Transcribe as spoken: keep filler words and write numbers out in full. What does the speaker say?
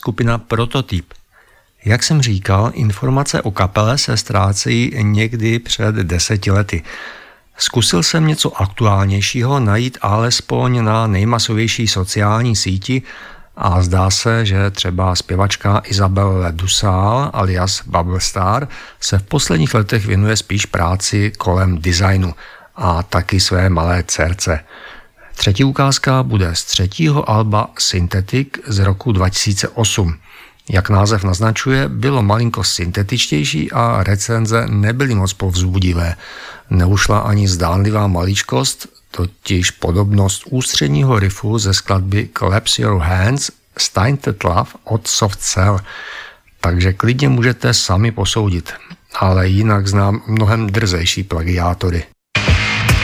skupina Prototyp. Jak jsem říkal, informace o kapele se ztrácejí někdy před deseti lety. Zkusil jsem něco aktuálnějšího najít alespoň na nejmasovější sociální síti a zdá se, že třeba zpěvačka Isabelle Dussault alias Bubblestar se v posledních letech věnuje spíš práci kolem designu a taky své malé dcerce. Třetí ukázka bude z třetího alba Synthetic z roku dva tisíce osm. Jak název naznačuje, bylo malinko syntetičtější a recenze nebyly moc povzbudivé. Neušla ani zdánlivá maličkost, totiž podobnost ústředního riffu ze skladby Clap Your Hands Stinted Love od Soft Cell. Takže klidně můžete sami posoudit, ale jinak znám mnohem drzejší plagiátory.